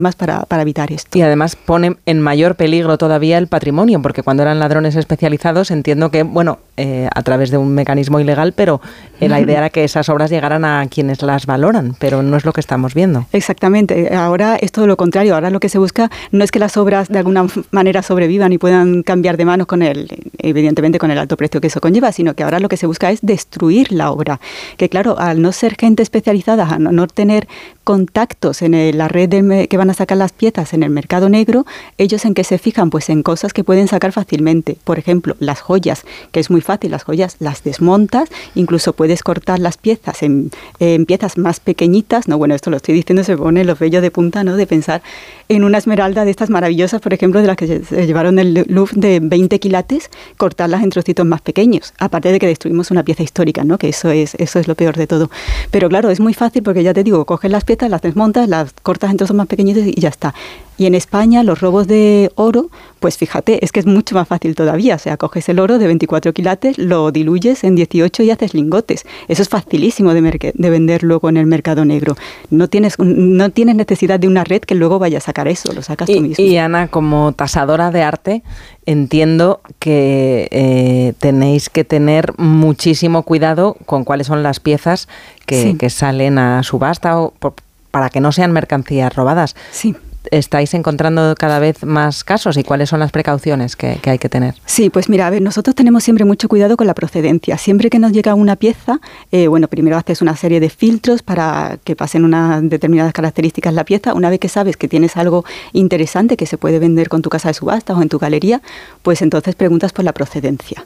más para evitar esto. Y además pone en mayor peligro todavía el patrimonio, porque cuando eran ladrones especializados entiendo que, a través de un mecanismo ilegal, pero la idea era que esas obras llegaran a quienes las valoran, pero no es lo que estamos viendo. Exactamente. Ahora es todo lo contrario. Ahora lo que se busca no es que las obras de alguna manera sobrevivan y puedan cambiar de manos evidentemente con el alto precio que eso conlleva, sino que ahora lo que se busca es destruir la obra. Que claro, al no ser gente especializada, a no tener contactos en la red que van a sacar las piezas en el mercado negro, ellos en qué se fijan, pues en cosas que pueden sacar fácilmente. Por ejemplo, las joyas, que es muy fácil, las joyas las desmontas, incluso puedes cortar las piezas en piezas más pequeñitas, esto lo estoy diciendo, se pone los vellos de punta, de pensar en una esmeralda de estas maravillosas, por ejemplo, de las que se llevaron el Louvre de 20 quilates, cortarlas en trocitos más pequeños, aparte de que destruimos una pieza histórica, que eso es lo peor de todo. Pero claro, es muy fácil porque ya te digo, coges las piezas, las desmontas, las cortas en trozos más pequeñitos y ya está. Y en España los robos de oro, pues fíjate, es que es mucho más fácil todavía. O sea, coges el oro de 24 quilates, lo diluyes en 18 y haces lingotes. Eso es facilísimo de vender luego en el mercado negro. No tienes necesidad de una red que luego vaya a sacar eso, lo sacas tú mismo. Y Ana, como tasadora de arte, entiendo que tenéis que tener muchísimo cuidado con cuáles son las piezas que salen a subasta para que no sean mercancías robadas. Sí. ¿Estáis encontrando cada vez más casos y cuáles son las precauciones que hay que tener? Sí, pues mira, nosotros tenemos siempre mucho cuidado con la procedencia. Siempre que nos llega una pieza, primero haces una serie de filtros para que pasen unas determinadas características la pieza. Una vez que sabes que tienes algo interesante que se puede vender con tu casa de subastas o en tu galería, pues entonces preguntas por la procedencia.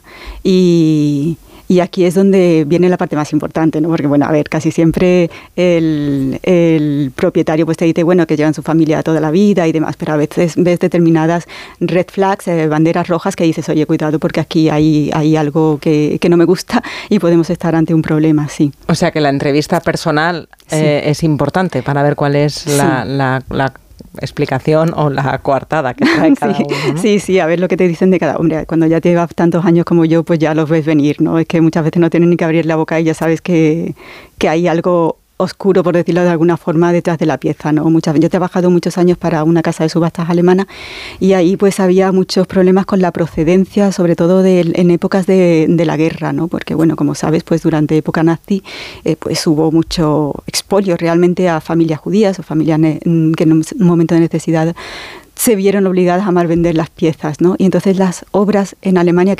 Y aquí es donde viene la parte más importante, ¿no? Porque, casi siempre el propietario pues te dice, que llevan su familia toda la vida y demás, pero a veces ves determinadas red flags, banderas rojas que dices, oye, cuidado porque aquí hay algo que no me gusta y podemos estar ante un problema, sí. O sea que la entrevista personal es importante para ver cuál es la explicación o la coartada que trae cada uno, ¿no? Sí, a ver lo que te dicen de cada hombre. Cuando ya llevas tantos años como yo, pues ya los ves venir, ¿no? Es que muchas veces no tienen ni que abrir la boca y ya sabes que hay algo oscuro, por decirlo de alguna forma, detrás de la pieza, ¿no? Yo he trabajado muchos años para una casa de subastas alemana y ahí pues había muchos problemas con la procedencia, sobre todo en épocas de la guerra, ¿no? Porque, como sabes, pues durante época nazi pues hubo mucho expolio realmente a familias judías o familias que en un momento de necesidad se vieron obligadas a malvender las piezas, ¿no? Y entonces las obras en Alemania que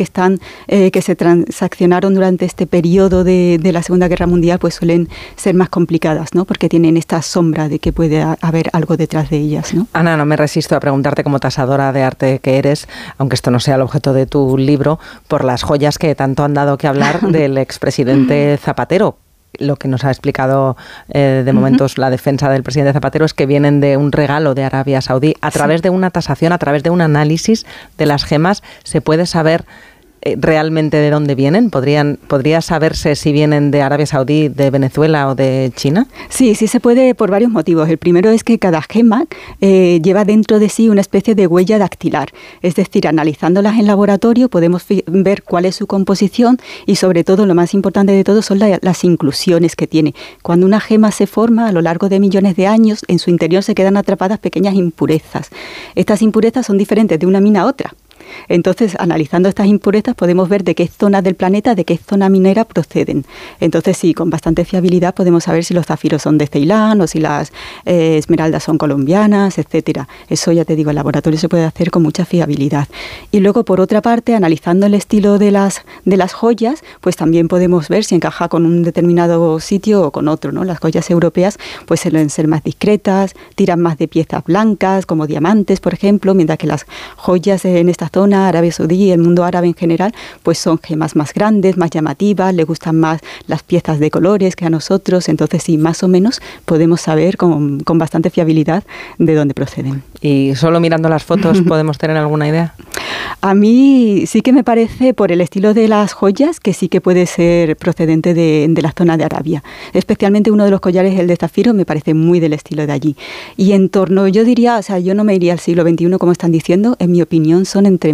se transaccionaron durante este periodo de la Segunda Guerra Mundial pues suelen ser más complicadas, ¿no? Porque tienen esta sombra de que puede haber algo detrás de ellas, ¿no? Ana, no me resisto a preguntarte como tasadora de arte que eres, aunque esto no sea el objeto de tu libro, por las joyas que tanto han dado que hablar del expresidente Zapatero. Lo que nos ha explicado de momentos la defensa del presidente Zapatero es que vienen de un regalo de Arabia Saudí. A través de una tasación, a través de un análisis de las gemas, ¿se puede saber realmente de dónde vienen? ¿Podría saberse si vienen de Arabia Saudí, de Venezuela o de China? Sí se puede por varios motivos. El primero es que cada gema lleva dentro de sí una especie de huella dactilar. Es decir, analizándolas en laboratorio podemos ver cuál es su composición y sobre todo lo más importante de todo son las inclusiones que tiene. Cuando una gema se forma a lo largo de millones de años, en su interior se quedan atrapadas pequeñas impurezas. Estas impurezas son diferentes de una mina a otra. Entonces, analizando estas impurezas podemos ver de qué zonas del planeta, de qué zona minera proceden. Entonces, sí, con bastante fiabilidad podemos saber si los zafiros son de Ceilán o si las esmeraldas son colombianas, etcétera. Eso, ya te digo, en laboratorio se puede hacer con mucha fiabilidad. Y luego, por otra parte, analizando el estilo de las joyas, pues también podemos ver si encaja con un determinado sitio o con otro, ¿no? Las joyas europeas pues suelen ser más discretas, tiran más de piezas blancas, como diamantes, por ejemplo, mientras que las joyas en esta zona, Arabia Saudí y el mundo árabe en general, pues son gemas más grandes, más llamativas, le gustan más las piezas de colores que a nosotros, entonces sí, más o menos podemos saber con bastante fiabilidad de dónde proceden. ¿Y solo mirando las fotos podemos tener alguna idea? A mí sí que me parece, por el estilo de las joyas, que sí que puede ser procedente de la zona de Arabia. Especialmente uno de los collares, el de zafiro, me parece muy del estilo de allí. Y en torno, yo diría, o sea, yo no me iría al siglo XXI como están diciendo, en mi opinión son entre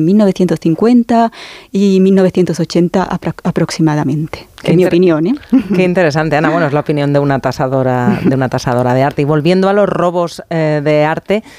1950 y 1980 aproximadamente. En mi opinión, ¿eh? Qué interesante, Ana. Bueno, es la opinión de una tasadora de arte. Y volviendo a los robos de arte,